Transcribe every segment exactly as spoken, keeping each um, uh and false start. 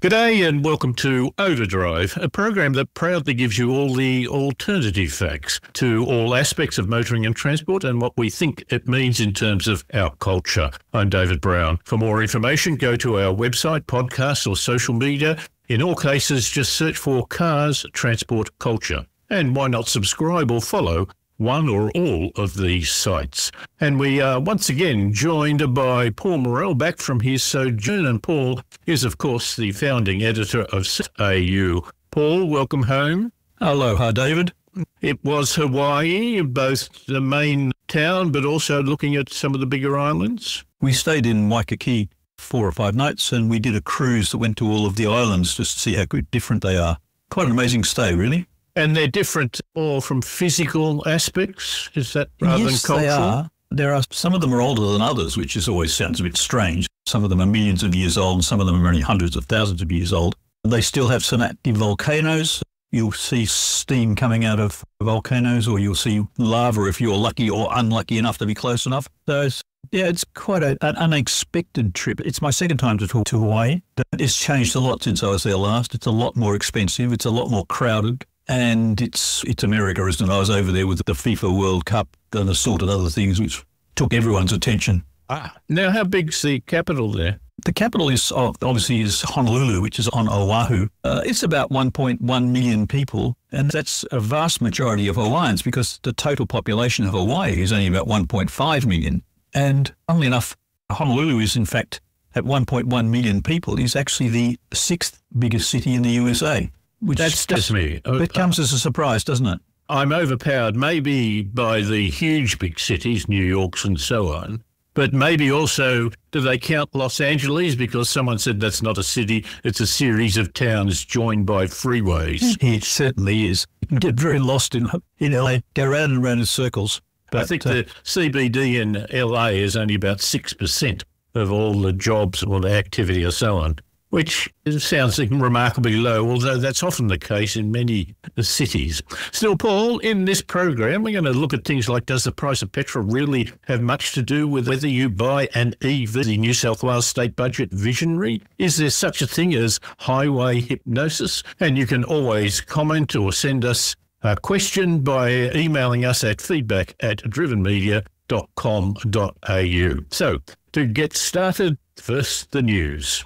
G'day and welcome to Overdrive, a program that proudly gives you all the alternative facts to all aspects of motoring and transport and what we think it means in terms of our culture. I'm David Brown. For more information, go to our website, podcast or social media. In all cases, just search for Cars Transport Culture. And why not subscribe or follow one or all of these sites. And we are once again joined by Paul Morrell back from his sojourn. And Paul is, of course, the founding editor of A U. Paul, welcome home. Aloha, David. It was Hawaii, both the main town, but also looking at some of the bigger islands. We stayed in Waikiki four or five nights, and we did a cruise that went to all of the islands just to see how different they are. Quite an amazing stay, really. And they're different all from physical aspects, is that rather yes, than cultural? They are. There are some of them are older than others, which is always sounds a bit strange. Some of them are millions of years old, and some of them are only hundreds of thousands of years old. They still have some active volcanoes. You'll see steam coming out of volcanoes, or you'll see lava if you're lucky or unlucky enough to be close enough. So, it's, yeah, it's quite a, an unexpected trip. It's my second time to talk to Hawaii. It's changed a lot since I was there last. It's a lot more expensive. It's a lot more crowded. And it's it's America, isn't it? I was over there with the FIFA World Cup and assorted other things, which took everyone's attention. Ah, now how big's the capital there? The capital is obviously is Honolulu, which is on Oahu. Uh, it's about one point one million people, and that's a vast majority of Hawaiians because the total population of Hawaii is only about one point five million. And funnily enough, Honolulu is in fact at one point one million people is actually the sixth biggest city in the U S A. Which That's just me. It comes as a surprise, doesn't it? I'm overpowered maybe by the huge big cities, New York's and so on, but maybe also do they count Los Angeles because someone said that's not a city, it's a series of towns joined by freeways. It certainly is. You can get very lost in, in L A, go round and round in circles. But I think uh, the C B D in L A is only about six percent of all the jobs or the activity or so on, which sounds remarkably low, although that's often the case in many cities. Still, Paul, in this program, we're going to look at things like, does the price of petrol really have much to do with whether you buy an E V? The New South Wales State Budget visionary? Is there such a thing as highway hypnosis? And you can always comment or send us a question by emailing us at feedback at driven media dot com dot a u. So, to get started, first the news.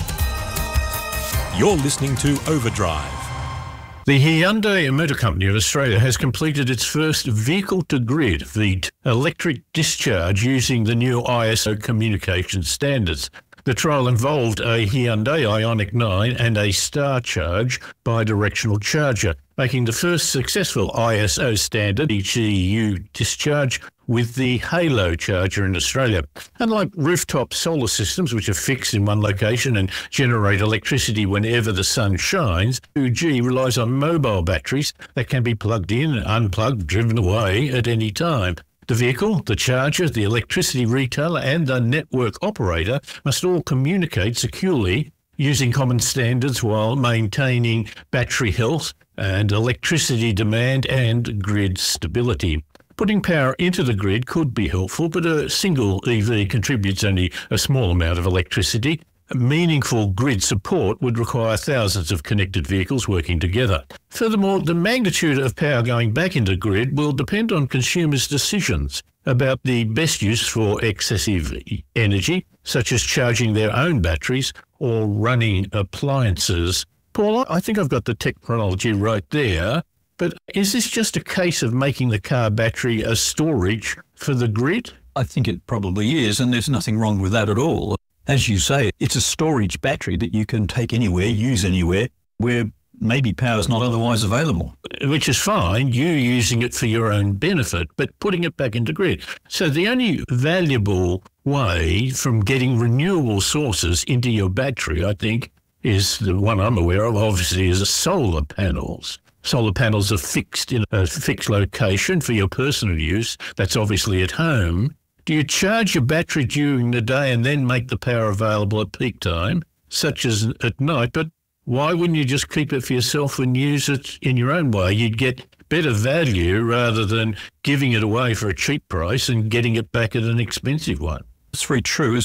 You're listening to Overdrive. The Hyundai Motor Company of Australia has completed its first vehicle-to-grid V E D electric discharge using the new I S O communication standards. The trial involved a Hyundai Ioniq nine and a Star Charge bidirectional charger, making the first successful I S O standard E C U discharge with the Halo charger in Australia. Unlike rooftop solar systems, which are fixed in one location and generate electricity whenever the sun shines, two G relies on mobile batteries that can be plugged in, unplugged, driven away at any time. The vehicle, the charger, the electricity retailer and the network operator must all communicate securely using common standards while maintaining battery health and electricity demand and grid stability. Putting power into the grid could be helpful, but a single E V contributes only a small amount of electricity. Meaningful grid support would require thousands of connected vehicles working together. Furthermore, the magnitude of power going back into the grid will depend on consumers' decisions about the best use for excessive energy, such as charging their own batteries or running appliances. Paul, I think I've got the technology right there, but is this just a case of making the car battery a storage for the grid? I think it probably is, and there's nothing wrong with that at all. As you say, it's a storage battery that you can take anywhere, use anywhere, where maybe power is not otherwise available. Which is fine, you using it for your own benefit, but putting it back into grid. So the only valuable way from getting renewable sources into your battery, I think, is the one I'm aware of, obviously, is solar panels. Solar panels are fixed in a fixed location for your personal use. That's obviously at home. Do you charge your battery during the day and then make the power available at peak time, such as at night? But why wouldn't you just keep it for yourself and use it in your own way? You'd get better value rather than giving it away for a cheap price and getting it back at an expensive one. It's very true, isn't it?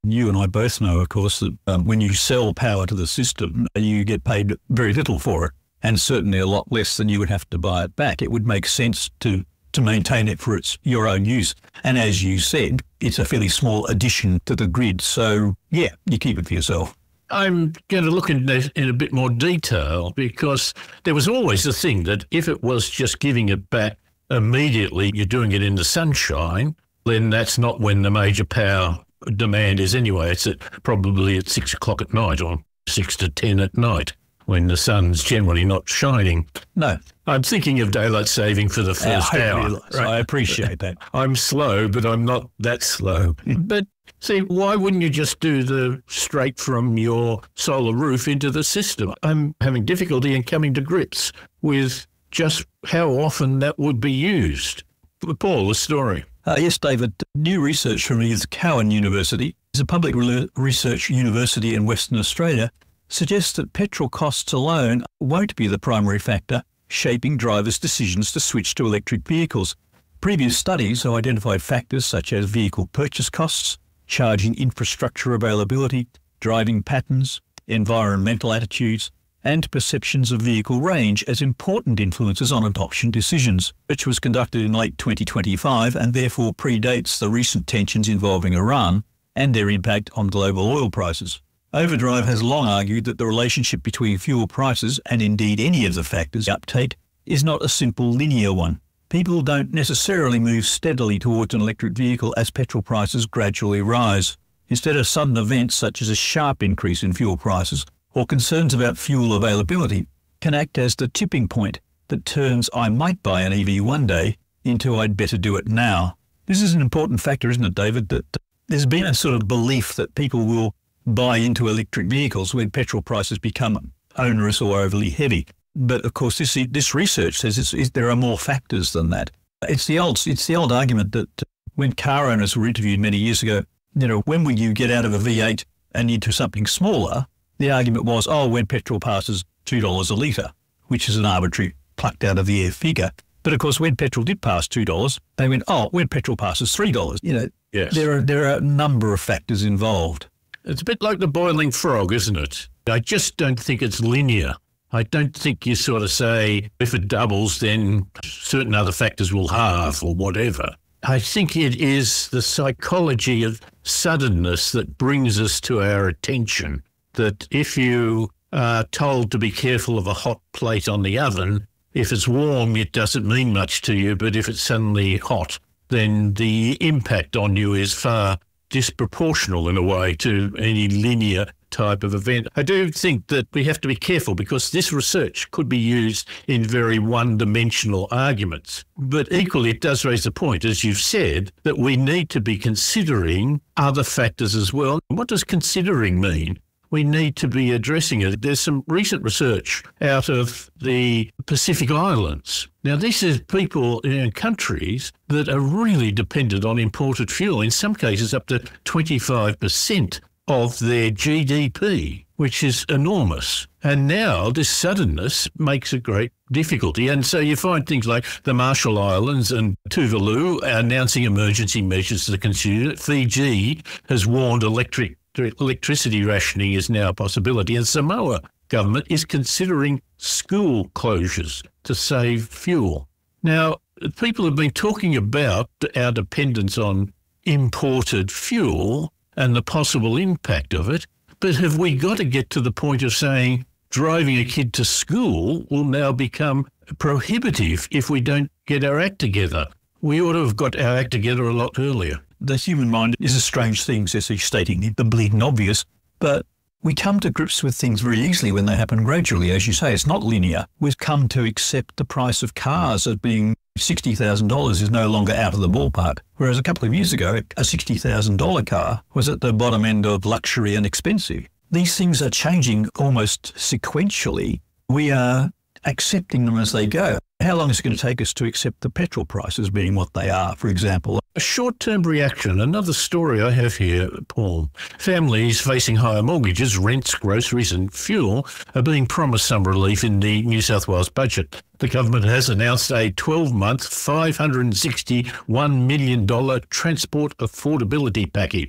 You and I both know, of course, that um, when you sell power to the system, you get paid very little for it, and certainly a lot less than you would have to buy it back. It would make sense to to maintain it for its your own use. And as you said, it's a fairly small addition to the grid. So, yeah, you keep it for yourself. I'm going to look in, in a bit more detail, because there was always the thing that if it was just giving it back immediately, you're doing it in the sunshine, then that's not when the major power demand is anyway. It's at probably at six o'clock at night or six to ten at night, when the sun's generally not shining. No. I'm thinking of daylight saving for the first I hour. realise. I appreciate that. I'm slow, but I'm not that slow. But see, why wouldn't you just do the straight from your solar roof into the system? I'm having difficulty in coming to grips with just how often that would be used. Paul, the story. Uh, yes, David. New research from the Cowan University, is a public re- research university in Western Australia, suggests that petrol costs alone won't be the primary factor shaping drivers' decisions to switch to electric vehicles. Previous studies have identified factors such as vehicle purchase costs, charging infrastructure availability, driving patterns, environmental attitudes, and perceptions of vehicle range as important influences on adoption decisions, which was conducted in late twenty twenty-five and therefore predates the recent tensions involving Iran and their impact on global oil prices. Overdrive has long argued that the relationship between fuel prices and indeed any of the factors uptake is not a simple linear one. People don't necessarily move steadily towards an electric vehicle as petrol prices gradually rise. Instead of sudden events such as a sharp increase in fuel prices or concerns about fuel availability can act as the tipping point that turns "I might buy an E V one day" into "I'd better do it now." This is an important factor, isn't it, David, that there's been a sort of belief that people will buy into electric vehicles when petrol prices become onerous or overly heavy. But of course, this this research says it's, it's, there are more factors than that. It's the old it's the old argument that when car owners were interviewed many years ago, you know, when will you get out of a V eight and into something smaller? The argument was, oh, when petrol passes two dollars a litre, which is an arbitrary plucked out of the air figure. But of course, when petrol did pass two dollars, they went, oh, when petrol passes three dollars. You know, yes. there are there are a number of factors involved. It's a bit like the boiling frog, isn't it? I just don't think it's linear. I don't think you sort of say, if it doubles, then certain other factors will halve or whatever. I think it is the psychology of suddenness that brings us to our attention, that if you are told to be careful of a hot plate on the oven, if it's warm, it doesn't mean much to you, but if it's suddenly hot, then the impact on you is far disproportional in a way to any linear type of event. I do think that we have to be careful, because this research could be used in very one-dimensional arguments. But equally, it does raise the point, as you've said, that we need to be considering other factors as well. What does considering mean? We need to be addressing it. There's some recent research out of the Pacific Islands. Now, this is people in countries that are really dependent on imported fuel, in some cases up to twenty-five percent of their G D P, which is enormous. And now this suddenness makes a great difficulty. And so you find things like the Marshall Islands and Tuvalu announcing emergency measures to consume. Fiji has warned electric electricity rationing is now a possibility, and Samoa government is considering school closures to save fuel. Now, people have been talking about our dependence on imported fuel and the possible impact of it, but have we got to get to the point of saying driving a kid to school will now become prohibitive if we don't get our act together? We ought to have got our act together a lot earlier. The human mind is a strange thing, says he's stating the bleeding obvious, but we come to grips with things very easily when they happen gradually. As you say, it's not linear. We've come to accept the price of cars as being sixty thousand dollars is no longer out of the ballpark, whereas a couple of years ago, a sixty thousand dollars car was at the bottom end of luxury and expensive. These things are changing almost sequentially. We are accepting them as they go. How long is it going to take us to accept the petrol prices being what they are, for example? A short-term reaction. Another story I have here, Paul. Families facing higher mortgages, rents, groceries and fuel are being promised some relief in the New South Wales budget. The government has announced a twelve-month, five hundred sixty-one million dollars transport affordability package.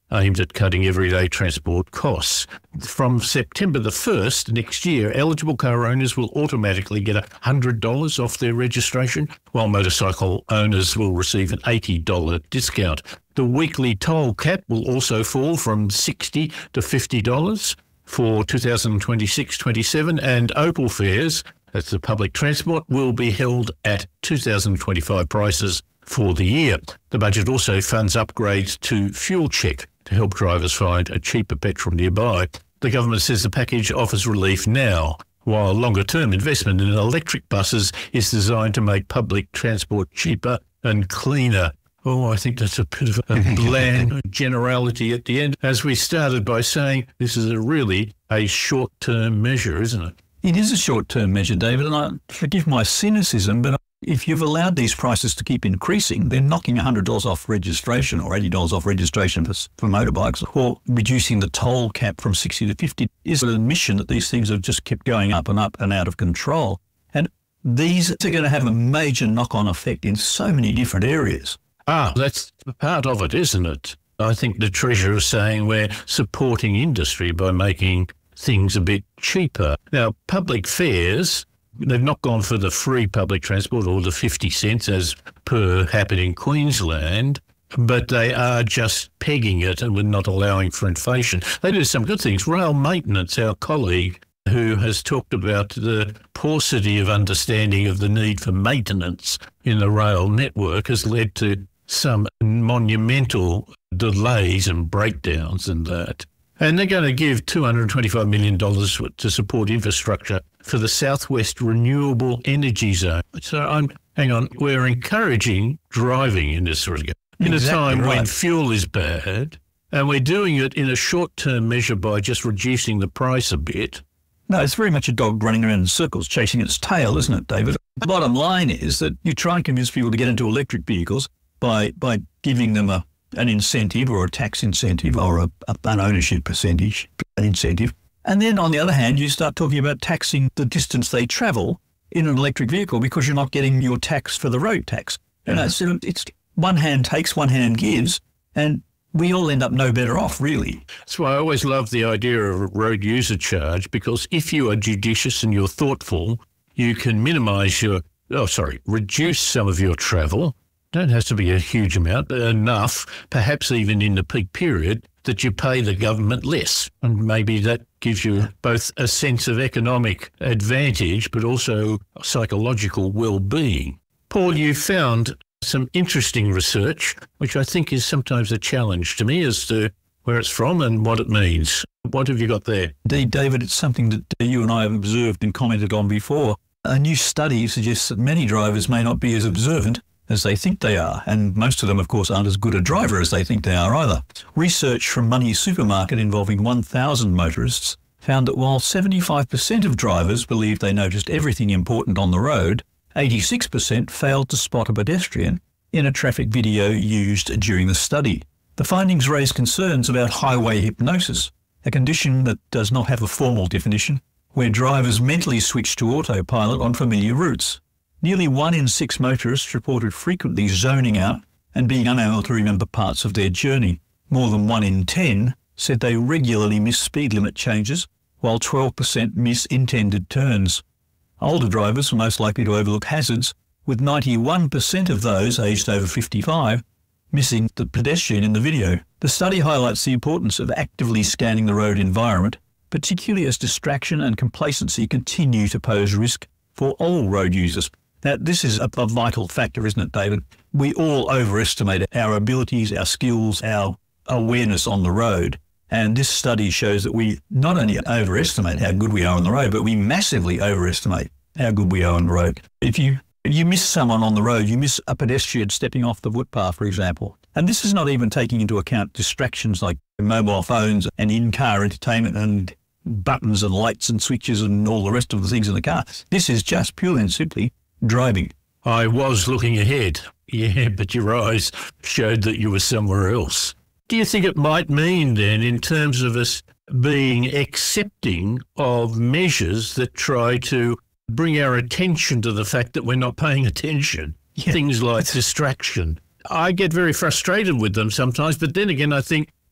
aimed at cutting everyday transport costs. From September the first next year, eligible car owners will automatically get one hundred dollars off their registration, while motorcycle owners will receive an eighty dollars discount. The weekly toll cap will also fall from sixty dollars to fifty dollars for two thousand twenty-six twenty-seven, and Opal fares, that's the public transport, will be held at two thousand twenty-five prices for the year. The budget also funds upgrades to Fuel Check to help drivers find a cheaper petrol nearby. The government says the package offers relief now, while longer-term investment in electric buses is designed to make public transport cheaper and cleaner. Oh, I think that's a bit of a bland generality at the end. As we started by saying, this is a really a short-term measure, isn't it? It is a short-term measure, David, and I forgive my cynicism, but if you've allowed these prices to keep increasing, they're knocking one hundred dollars off registration or eighty dollars off registration for, for motorbikes, or reducing the toll cap from sixty to fifty is an admission that these things have just kept going up and up and out of control. And these are going to have a major knock-on effect in so many different areas. Ah, that's part of it, isn't it? I think the Treasurer is saying we're supporting industry by making things a bit cheaper. Now, public fares, they've not gone for the free public transport or the fifty cents as per happened in Queensland, but they are just pegging it and we're not allowing for inflation. They do some good things. Rail Maintenance, our colleague, who has talked about the paucity of understanding of the need for maintenance in the rail network, has led to some monumental delays and breakdowns and that. And they're going to give two hundred twenty-five million dollars to support infrastructure for the Southwest Renewable Energy Zone. So I'm, hang on, we're encouraging driving in this regard. In exactly a time right. when fuel is bad, and we're doing it in a short-term measure by just reducing the price a bit. No, it's very much a dog running around in circles, chasing its tail, isn't it, David? The bottom line is that you try and convince people to get into electric vehicles by by giving them a an incentive or a tax incentive or a, a, an ownership percentage, an incentive. And then on the other hand, you start talking about taxing the distance they travel in an electric vehicle because you're not getting your tax for the road tax. You know, so it's one hand takes, one hand gives, and we all end up no better off, really. That's why I always love the idea of a road user charge, because if you are judicious and you're thoughtful, you can minimise your, oh, sorry, reduce some of your travel. Don't have to be a huge amount, but enough, perhaps even in the peak period, that you pay the government less. And maybe that gives you both a sense of economic advantage, but also psychological well-being. Paul, you found some interesting research, which I think is sometimes a challenge to me as to where it's from and what it means. What have you got there? Indeed, David, it's something that you and I have observed and commented on before. A new study suggests that many drivers may not be as observant as they think they are, and most of them, of course, aren't as good a driver as they think they are either. Research from Money Supermarket involving one thousand motorists found that while seventy-five percent of drivers believed they noticed everything important on the road, eighty-six percent failed to spot a pedestrian in a traffic video used during the study. The findings raise concerns about highway hypnosis, a condition that does not have a formal definition, where drivers mentally switch to autopilot on familiar routes. Nearly one in six motorists reported frequently zoning out and being unable to remember parts of their journey. More than one in ten said they regularly miss speed limit changes, while twelve percent miss intended turns. Older drivers were most likely to overlook hazards, with ninety-one percent of those aged over fifty-five missing the pedestrian in the video. The study highlights the importance of actively scanning the road environment, particularly as distraction and complacency continue to pose risk for all road users. Now, this is a, a vital factor, isn't it, David? We all overestimate our abilities, our skills, our awareness on the road. And this study shows that we not only overestimate how good we are on the road, but we massively overestimate how good we are on the road. If you if you miss someone on the road, you miss a pedestrian stepping off the footpath, for example. And this is not even taking into account distractions like mobile phones and in-car entertainment and buttons and lights and switches and all the rest of the things in the car. This is just purely and simply driving. I was looking ahead, yeah, but your eyes showed that you were somewhere else. Do you think it might mean then, in terms of us being accepting of measures that try to bring our attention to the fact that we're not paying attention? Yeah. Things like distraction. I get very frustrated with them sometimes, but then again, I think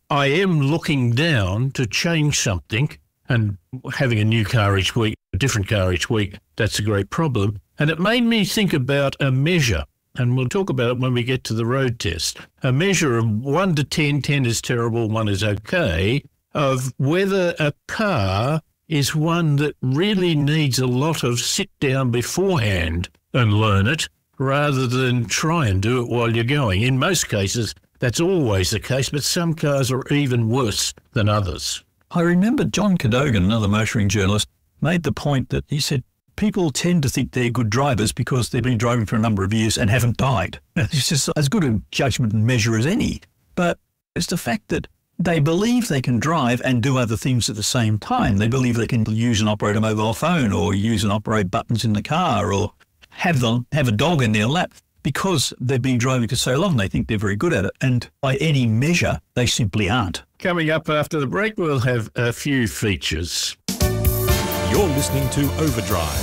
I am looking down to change something, and having a new car each week, a different car each week, that's a great problem. And it made me think about a measure, and we'll talk about it when we get to the road test, a measure of one to ten, ten is terrible, one is okay, of whether a car is one that really needs a lot of sit down beforehand and learn it, rather than try and do it while you're going. In most cases, that's always the case, but some cars are even worse than others. I remember John Cadogan, another motoring journalist, made the point that he said people tend to think they're good drivers because they've been driving for a number of years and haven't died. It's just as good a judgment and measure as any. But it's the fact that they believe they can drive and do other things at the same time. They believe they can use and operate a mobile phone or use and operate buttons in the car or have them have a dog in their lap. Because they've been driving for so long, they think they're very good at it. And by any measure, they simply aren't. Coming up after the break, we'll have a few features. You're listening to Overdrive.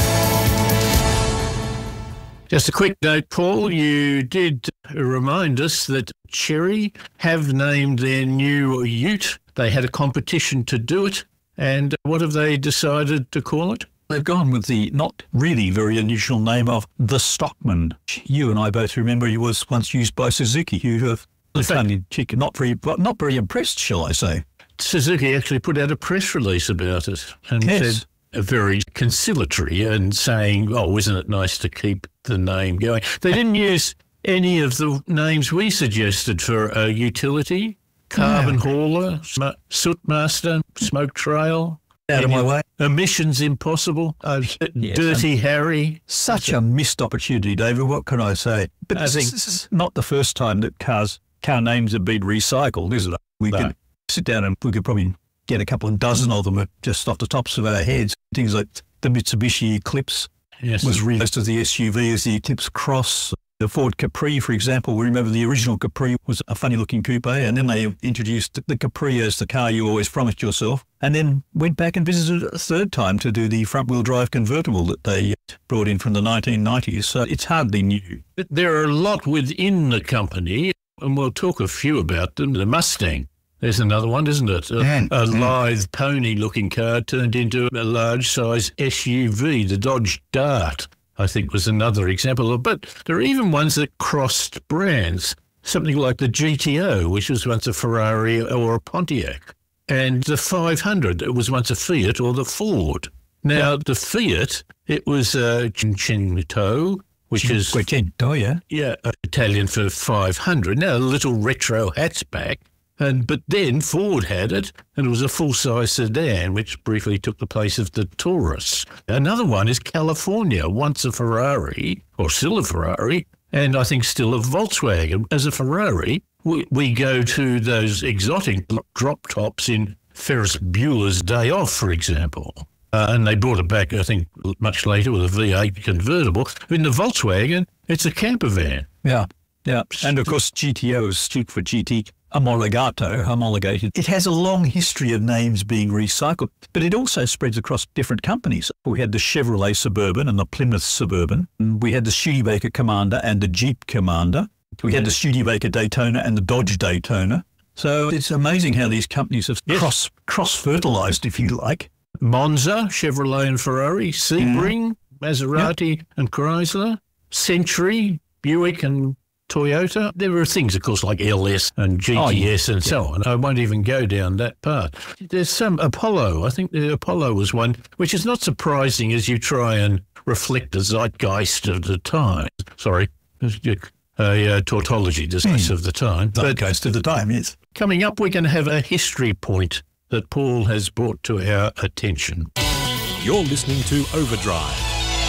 Just a quick note, Paul, you did remind us that Chery have named their new ute. They had a competition to do it. And what have they decided to call it? They've gone with the not really very unusual name of the Stockman. You and I both remember he was once used by Suzuki, who have funny chick, not very, not very impressed, shall I say. Suzuki actually put out a press release about it and Yes. said uh, very conciliatory and saying, oh, isn't it nice to keep the name going? They didn't use any of the names we suggested for a utility, carbon No. hauler, sm- soot master, smoke trail. Out of my way. Emissions impossible. Uh, Yes, Dirty Harry. Such a missed opportunity, David. What can I say? But I this, think- this is not the first time that cars car names have been recycled, is it? We No. could sit down and we could probably get a couple of dozen of them just off the tops of our heads. Things like the Mitsubishi Eclipse Yes. was relisted as the S U V as the Eclipse Cross. The Ford Capri, for example, we remember the original Capri was a funny-looking coupe, and then they introduced the Capri as the car you always promised yourself, and then went back and visited it a third time to do the front-wheel drive convertible that they brought in from the nineteen nineties. So it's hardly new. There are a lot within the company, and we'll talk a few about them. The Mustang. There's another one, isn't it? A, Yeah. a lithe pony-looking car turned into a large-size S U V. The Dodge Dart, I think, was another example. But there are even ones that crossed brands, something like the G T O, which was once a Ferrari or a Pontiac, and the five hundred, it was once a Fiat or the Ford. Now, the Fiat, it was a Cinquecento, which is Cinquecento, yeah. yeah, Italian for five hundred. Now, a little retro hatchback. And but then Ford had it, and it was a full-size sedan, which briefly took the place of the Taurus. Another one is California, once a Ferrari, or still a Ferrari, and I think still a Volkswagen. As a Ferrari, we, we go to those exotic drop tops in Ferris Bueller's Day Off, for example. Uh, and they brought it back, I think, much later with a V eight convertible. In the Volkswagen, it's a camper van. Yeah, yeah. And of course, G T O is stood for G T Omologato, homologated. It has a long history of names being recycled, but it also spreads across different companies. We had the Chevrolet Suburban and the Plymouth Suburban. We had the Studebaker Commander and the Jeep Commander. We had the Studebaker Daytona and the Dodge Daytona. So it's amazing how these companies have Yes. cross cross-fertilized, if you like. Monza, Chevrolet and Ferrari, Sebring, Maserati and Chrysler, Century, Buick and Toyota. There are things, of course, like L S and G T S Oh, yeah. and so on. I won't even go down that path. There's some Apollo. I think the Apollo was one, which is not surprising as you try and reflect the zeitgeist of the time. Sorry, a, a tautology device of the time. But Zeitgeist of the time, yes. coming up, we're going to have a history point that Paul has brought to our attention. You're listening to Overdrive.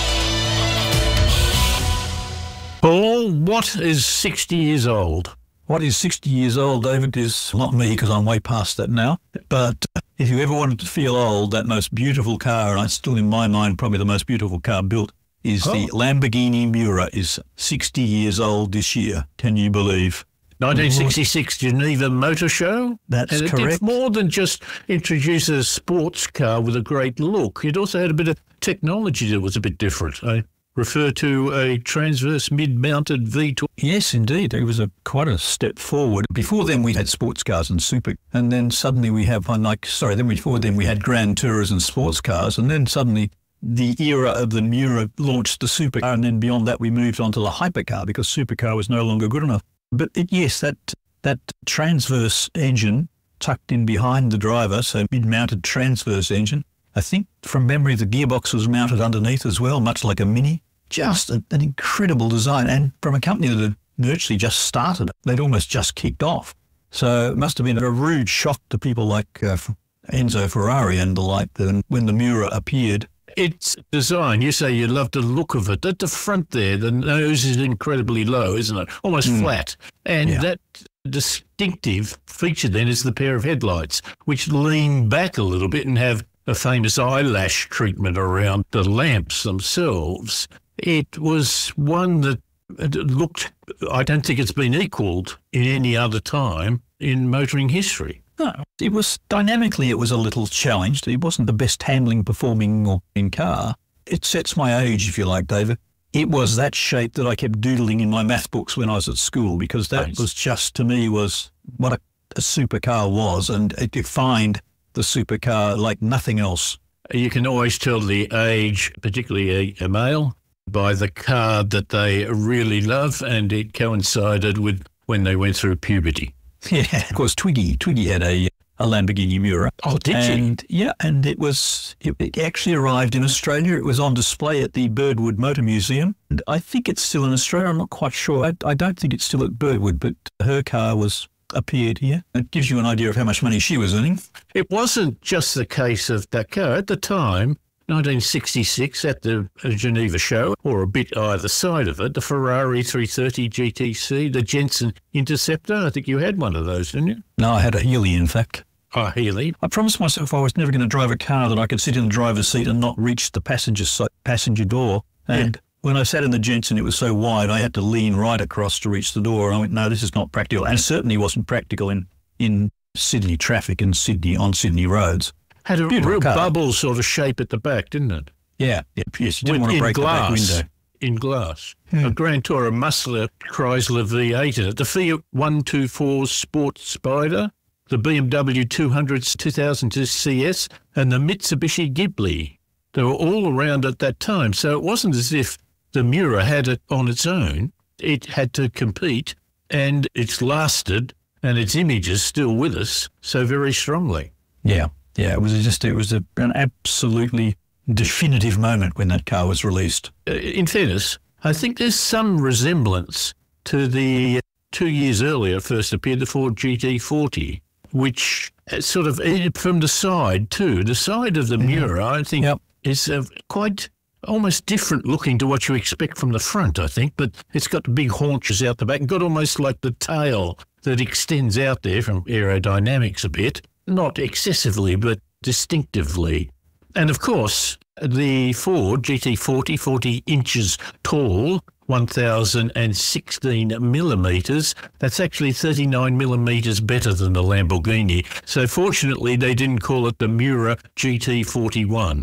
Paul, what is sixty years old? What is sixty years old, David, is not me because I'm way past that now. But if you ever wanted to feel old, that most beautiful car, and it's still in my mind probably the most beautiful car built, is the Lamborghini Miura, is sixty years old this year. Can you believe? nineteen sixty-six Geneva Motor Show. That's and it correct. did more than just introduce a sports car with a great look. It also had a bit of technology that was a bit different. I refer to a transverse mid-mounted V twelve. Yes, indeed. It was a quite a step forward. Before then, we had sports cars and super, and then suddenly we have one like, sorry, then before then we had Grand Tourers and sports cars, and then suddenly the era of the Miura launched the supercar, and then beyond that we moved on to the hypercar because supercar was no longer good enough. But it, yes, that that transverse engine tucked in behind the driver, so mid-mounted transverse engine. I think from memory the gearbox was mounted underneath as well, much like a Mini. Just a, an incredible design, and from a company that had virtually just started. They'd almost just kicked off. So it must have been a rude shock to people like uh, Enzo Ferrari and the like when the Miura appeared. Its design, you say you love the look of it. At the front there, the nose is incredibly low, isn't it? Almost mm. flat. And yeah. that distinctive feature then is the pair of headlights, which lean back a little bit and have a famous eyelash treatment around the lamps themselves. It was one that looked, I don't think it's been equalled in any other time in motoring history. No, it was dynamically, it was a little challenged. It wasn't the best handling, performing or in car. It sets my age, if you like, David. It was that shape that I kept doodling in my math books when I was at school, because that nice. was just, to me, was what a, a supercar was, and it defined the supercar like nothing else. You can always tell the age, particularly a, a male, by the car that they really love, and it coincided with when they went through puberty. Yeah, of course, Twiggy. Twiggy had a, a Lamborghini Miura. Oh, did and, she? Yeah, and it was it, it actually arrived in Australia. It was on display at the Birdwood Motor Museum. And I think it's still in Australia. I'm not quite sure. I, I don't think it's still at Birdwood, but her car was appeared here. It gives you an idea of how much money she was earning. It wasn't just the case of that car. At the time, nineteen sixty-six, at the Geneva show, or a bit either side of it, the Ferrari three thirty G T C, the Jensen Interceptor. I think you had one of those, didn't you? No, I had a Healy, in fact. Oh, Healy. I promised myself I was never going to drive a car that I could sit in the driver's seat and not reach the passenger side, passenger door. And yeah. when I sat in the Jensen, it was so wide, I had to lean right across to reach the door. And I went, no, this is not practical. And it certainly wasn't practical in, in Sydney traffic and Sydney on Sydney roads. Had a Beautiful real car. bubble sort of shape at the back, didn't it? Yeah, yeah. Yes, you didn't want to break glass, the back window. In glass. Hmm. A Grand Tourer Muscular Chrysler V eight in it. The Fiat one twenty-four Sport Spider, the B M W two hundred two thousand two C S, and the Mitsubishi Ghibli. They were all around at that time. So it wasn't as if the Miura had it on its own. It had to compete, and it's lasted, and its image is still with us so very strongly. Yeah. Yeah, it was just it was a, an absolutely definitive moment when that car was released. Uh, in fairness, I think there's some resemblance to the two years earlier first appeared the Ford G T forty, which sort of from the side too. The side of the Miura, I think, yep. is uh, quite almost different looking to what you expect from the front, I think, but it's got the big haunches out the back and got almost like the tail that extends out there from aerodynamics a bit. Not excessively, but distinctively. And of course, the Ford G T forty, forty inches tall, one thousand sixteen millimetres. That's actually thirty-nine millimetres better than the Lamborghini. So fortunately, they didn't call it the Miura G T forty-one.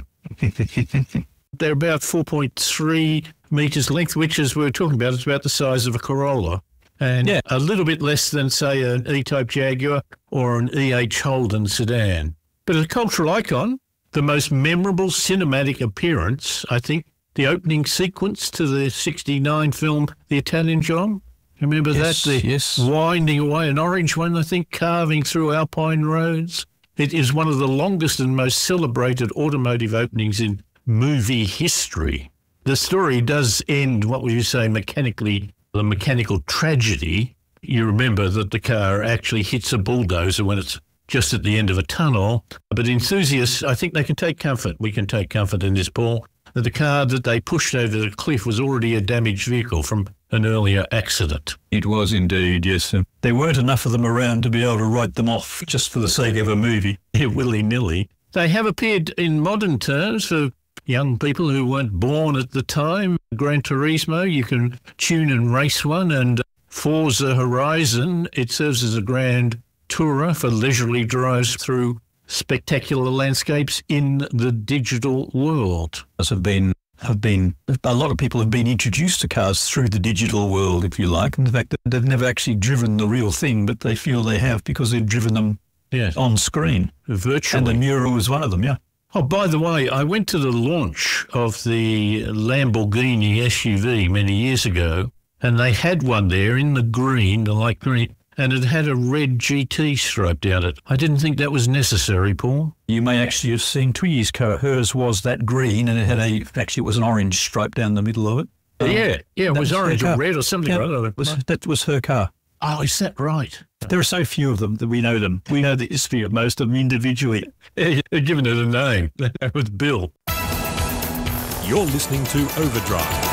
They're about four point three metres length, which, as we were talking about, is about the size of a Corolla. And yeah. a little bit less than, say, an E-Type Jaguar or an E H Holden sedan. But a cultural icon, the most memorable cinematic appearance, I think, the opening sequence to the sixty-nine film The Italian Job. Remember yes, that? The yes. winding away, an orange one, I think, carving through alpine roads. It is one of the longest and most celebrated automotive openings in movie history. The story does end, what would you say, mechanically, the mechanical tragedy. You remember that the car actually hits a bulldozer when it's just at the end of a tunnel. But enthusiasts, I think they can take comfort. We can take comfort in this, Paul, that the car that they pushed over the cliff was already a damaged vehicle from an earlier accident. It was indeed, yes. There weren't enough of them around to be able to write them off just for the sake of a movie. Yeah, willy-nilly. They have appeared in modern terms for young people who weren't born at the time. Gran Turismo, you can tune and race one, and Forza Horizon, it serves as a Grand Tourer for leisurely drives through spectacular landscapes in the digital world. Those have been have been, a lot of people have been introduced to cars through the digital world, if you like, and the fact that they've never actually driven the real thing, but they feel they have because they've driven them Yes. on screen. Virtually. And the Miura was one of them, yeah. Oh, by the way, I went to the launch of the Lamborghini S U V many years ago, and they had one there in the green, the light green, and it had a red G T stripe down it. I didn't think that was necessary, Paul. You may actually have seen Twiggy's car. Hers was that green, and it had a, actually it was an orange stripe down the middle of it. Um, yeah, yeah, it was orange or red or something. Yeah, or other. It was, that was her car. Oh, is that right? There are so few of them that we know them. We know the history of most of them individually. Yeah, you've given it a name. That was Bill. You're listening to Overdrive.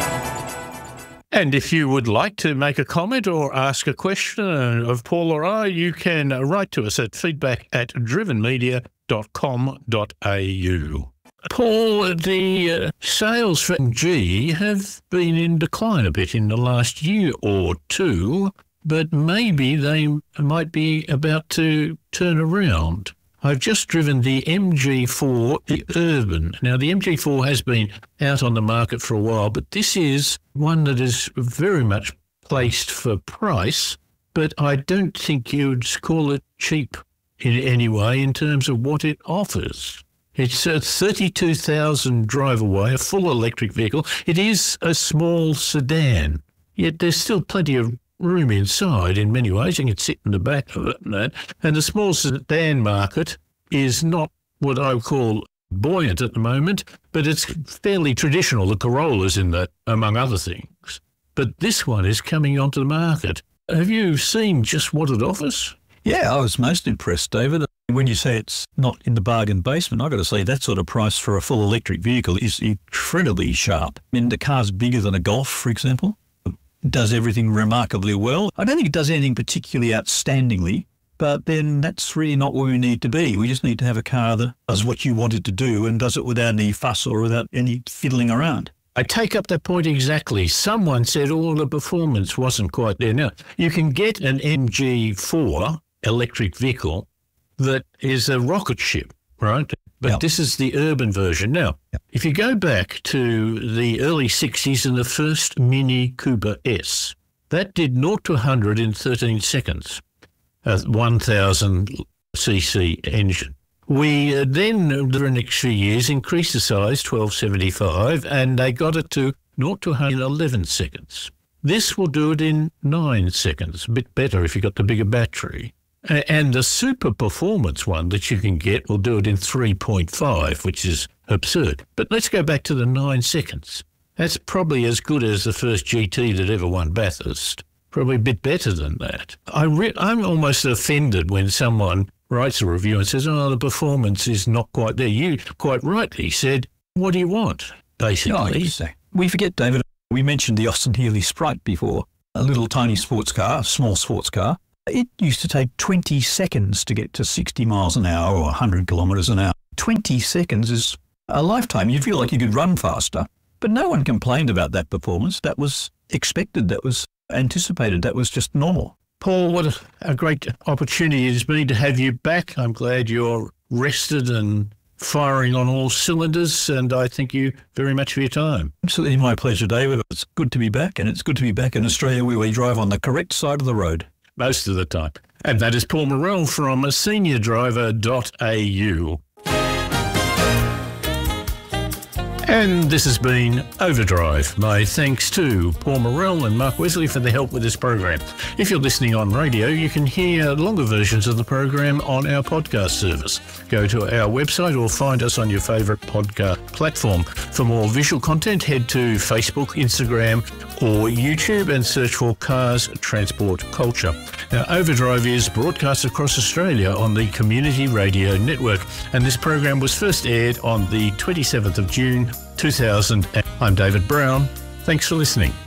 And if you would like to make a comment or ask a question of Paul or I, you can write to us at feedback at driven media dot com dot a u. Paul, the uh, sales for M G have been in decline a bit in the last year or two, but maybe they might be about to turn around. I've just driven the M G four, the Urban. Now, the M G four has been out on the market for a while, but this is one that is very much placed for price, but I don't think you'd call it cheap in any way in terms of what it offers. It's a thirty-two thousand drive away, a full electric vehicle. It is a small sedan, yet there's still plenty of room inside in many ways. You can sit in the back of it and that. And the small sedan market is not what I would call buoyant at the moment, but it's fairly traditional. The Corolla's in that, among other things. But this one is coming onto the market. Have you seen just what it offers? Yeah, I was most impressed, David. When you say it's not in the bargain basement, I've got to say that sort of price for a full electric vehicle is incredibly sharp. I mean, the car's bigger than a Golf, for example. It does everything remarkably well. I don't think it does anything particularly outstandingly, but then that's really not where we need to be. We just need to have a car that does what you want it to do and does it without any fuss or without any fiddling around. I take up that point exactly. Someone said all the performance wasn't quite there. Now, you can get an M G four electric vehicle that is a rocket ship, right? But yep. This is the Urban version. Now, yep. If you go back to the early sixties and the first Mini Cooper S, that did zero to one hundred in thirteen seconds, a one thousand c c engine. We uh, then, over the next few years, increased the size, twelve seventy-five, and they got it to zero to one hundred in eleven seconds. This will do it in nine seconds, a bit better if you've got the bigger battery. And the super performance one that you can get will do it in three point five, which is absurd. But let's go back to the nine seconds. That's probably as good as the first G T that ever won Bathurst. Probably a bit better than that. I re- I'm almost offended when someone writes a review and says, oh, the performance is not quite there. You quite rightly said, what do you want, basically? No, we forget, David, we mentioned the Austin Healey Sprite before, a little tiny sports car, a small sports car. It used to take twenty seconds to get to sixty miles an hour or one hundred kilometres an hour. twenty seconds is a lifetime. You feel like you could run faster. But no one complained about that performance. That was expected. That was anticipated. That was just normal. Paul, what a, a great opportunity it has been to have you back. I'm glad you're rested and firing on all cylinders, and I thank you very much for your time. Absolutely my pleasure, David. It's good to be back, and it's good to be back in Australia where we drive on the correct side of the road. Most of the time. And that is Paul Morrell from senior driver dot a u. And this has been Overdrive. My thanks to Paul Morrell and Mark Wesley for their help with this program. If you're listening on radio, you can hear longer versions of the program on our podcast service. Go to our website or find us on your favourite podcast platform. For more visual content, head to Facebook, Instagram or YouTube and search for Cars Transport Culture. Now, Overdrive is broadcast across Australia on the Community Radio Network, and this program was first aired on the twenty-seventh of June two thousand. I'm David Brown. Thanks for listening.